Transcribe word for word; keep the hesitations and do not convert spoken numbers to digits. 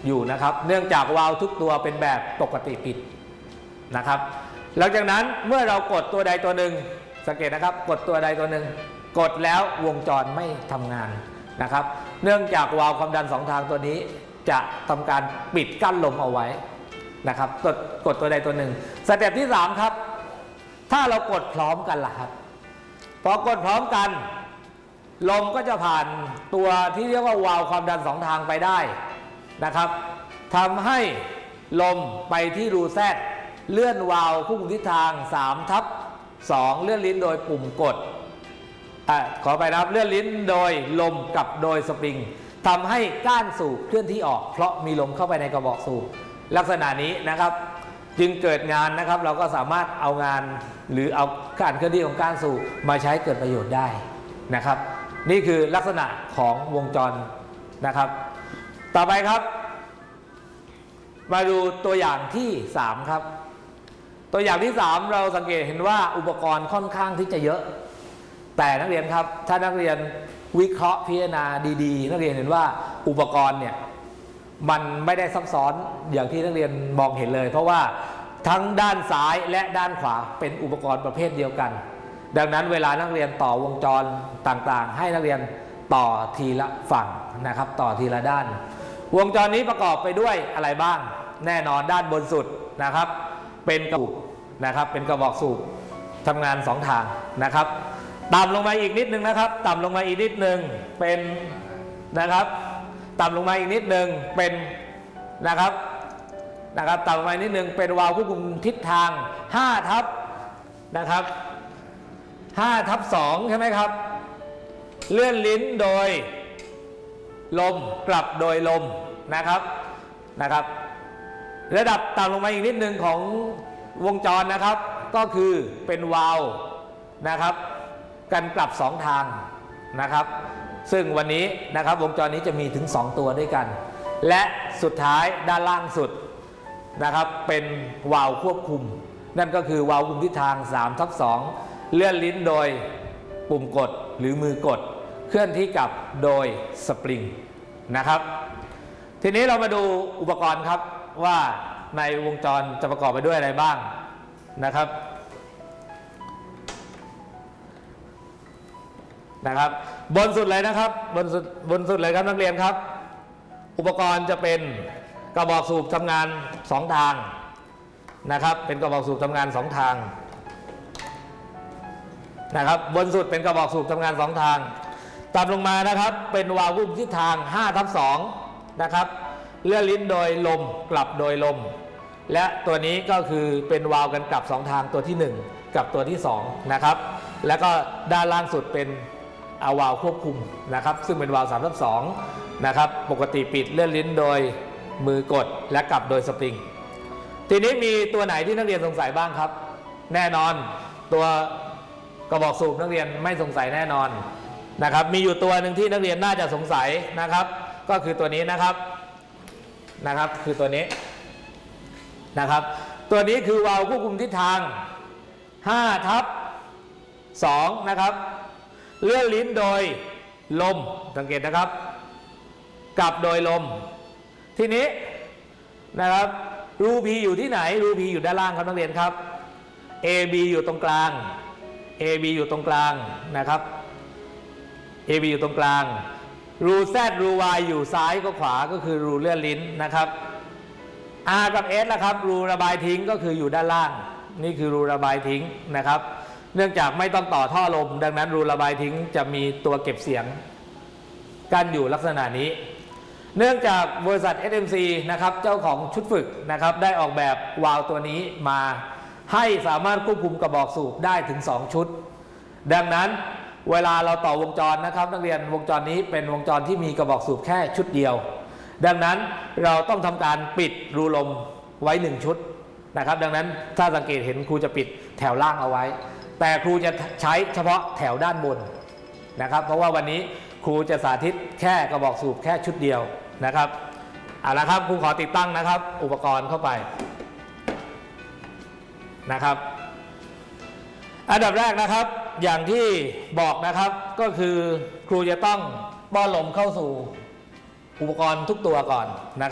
อยู่นะครับเนื่องจากวาล์วทุกตัวเป็นแบบปกติปิดนะครับหลังจากนั้นเมื่อเรากดตัวใดตัวหนึ่งสังเกตนะครับกดตัวใดตัวหนึ่งกดแล้ววงจรไม่ทำงานนะครับเนื่องจากวาล์วความดันสองทางตัวนี้จะทำการปิดกั้นลมเอาไว้นะครับกดกดตัวใดตัวหนึ่งสเต็ปที่สามครับถ้าเรากดพร้อมกันล่ะครับพอกดพร้อมกันลมก็จะผ่านตัวที่เรียกว่าวาล์วความดันสองทางไปได้นะครับทำให้ลมไปที่รูแซดเลื่อนวาล์วควบคุมทิศทางสามทับสองเลื่อนลิ้นโดยปุ่มกดอ่ะขอไปนะครับเลื่อนลิ้นโดยลมกับโดยสปริงทำให้ก้านสูบเคลื่อนที่ออกเพราะมีลมเข้าไปในกระบอกสูบลักษณะนี้นะครับจึงเกิดงานนะครับเราก็สามารถเอางานหรือเอาการเคลื่อนที่ของก้านสูบมาใช้เกิดประโยชน์ได้นะครับนี่คือลักษณะของวงจรนะครับต่อไปครับมาดูตัวอย่างที่สามครับตัวอย่างที่สามเราสังเกตเห็นว่าอุปกรณ์ค่อนข้างที่จะเยอะแต่นักเรียนครับถ้านักเรียนวิเคราะห์พิจารณาดีๆนักเรียนเห็นว่าอุปกรณ์เนี่ยมันไม่ได้ซับซ้อนอย่างที่นักเรียนมองเห็นเลยเพราะว่าทั้งด้านซ้ายและด้านขวาเป็นอุปกรณ์ประเภทเดียวกันดังนั้นเวลานักเรียนต่อวงจรต่างๆให้นักเรียนต่อทีละฝั่งนะครับต่อทีละด้านวงจรนี้ประกอบไปด้วยอะไรบ้างแน่นอนด้านบนสุดนะครับเป็นกระบอกนะครับเป็นกระบอกสูบทำงานสองทางนะครับต่ำลงมาอีกนิดนึงนะครับต่ำลงมาอีกนิดนึงเป็นนะครับต่ำลงมาอีกนิดนึงเป็นนะครับนะครับต่ำลงมานิดนึงเป็นวาล์วควบคุมทิศทางห้าทับนะครับห้าทับสองใช่ไหมครับเลื่อนลิ้นโดยลมกลับโดยลมนะครับนะครับระดับต่ำลงมาอีกนิดนึงของวงจรนะครับก็คือเป็นวาล์วนะครับกันกลับสองทางนะครับซึ่งวันนี้นะครับวงจรนี้จะมีถึงสองตัวด้วยกันและสุดท้ายด้านล่างสุดนะครับเป็นวาล์วควบคุมนั่นก็คือวาล์วคุมทิศทางสามทับสองเลื่อนลิ้นโดยปุ่มกดหรือมือกดเคลื่อนที่กลับโดยสปริงนะครับทีนี้เรามาดูอุปกรณ์ครับว่าในวงจรจะประกอบไปด้วยอะไรบ้างนะครับนะครับบนสุดเลยนะครับบนสุดบนสุดเลยครับนักเรียนครับอุปกรณ์จะเป็นกระบอกสูบทำงานสองทางนะครับเป็นกระบอกสูบทำงานสองทางนะครับบนสุดเป็นกระบอกสูบทำงานสองทางต่ำลงมานะครับเป็นวาล์วควบคุมทิศทางห้าทับสองนะครับเลื่อนลิ้นโดยลมกลับโดยลมและตัวนี้ก็คือเป็นวาล์วกันกลับสองทางตัวที่หนึ่งกับตัวที่สองนะครับแล้วก็ด้านล่างสุดเป็นเอาวาล์วควบคุมนะครับซึ่งเป็นวาล์วสามทับสองนะครับปกติปิดเลื่อนลิ้นโดยมือกดและกลับโดยสปริงทีนี้มีตัวไหนที่นักเรียนสงสัยบ้างครับแน่นอนตัวกระบอกสูบนักเรียนไม่สงสัยแน่นอนนะครับมีอยู่ตัวหนึ่งที่นักเรียนน่าจะสงสัยนะครับก็คือตัวนี้นะครับนะครับคือตัวนี้นะครับตัวนี้คือวาล์วควบคุมทิศทางห้าทับสองนะครับเลื่อนลิ้นโดยลมสังเกตนะครับกลับโดยลมทีนี้นะครับรู P อยู่ที่ไหนรู P อยู่ด้านล่างครับนักเรียนครับ A B อยู่ตรงกลาง A B อยู่ตรงกลางนะครับ A B อยู่ตรงกลางรู Z รู Y อยู่ซ้ายก็ขวาก็คือรูเลื่อนลิ้นนะครับ R กับ S ละครับรูระบายทิ้งก็คืออยู่ด้านล่างนี่คือรูระบายทิ้งนะครับเนื่องจากไม่ต้องต่อท่อลมดังนั้นรูระบายทิ้งจะมีตัวเก็บเสียงกั้นอยู่ลักษณะนี้เนื่องจากบริษัท เอส เอ็ม ซี นะครับเจ้าของชุดฝึกนะครับได้ออกแบบวาล์วตัวนี้มาให้สามารถควบคุมกระบอกสูบได้ถึงสองชุดดังนั้นเวลาเราต่อวงจรนะครับนักเรียนวงจรนี้เป็นวงจรที่มีกระบอกสูบแค่ชุดเดียวดังนั้นเราต้องทำการปิดรูลมไว้หนึ่งชุดนะครับดังนั้นถ้าสังเกตเห็นครูจะปิดแถวล่างเอาไว้แต่ครูจะใช้เฉพาะแถวด้านบนนะครับเพราะว่าวันนี้ครูจะสาธิตแค่กระบอกสูบแค่ชุดเดียวนะครับเอาละครับครูขอติดตั้งนะครับอุปกรณ์เข้าไปนะครับอันดับแรกนะครับอย่างที่บอกนะครับก็คือครูจะต้องป้อนลมเข้าสู่อุปกรณ์ทุกตัวก่อนนะครับ